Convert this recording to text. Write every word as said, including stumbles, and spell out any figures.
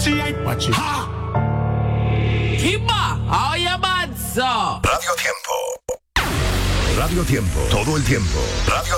Pachi, ay Pachi. ¡Ja! Kimba, oye, manzo. Radio Tiempo. Radio Tiempo. Todo el tiempo. Radio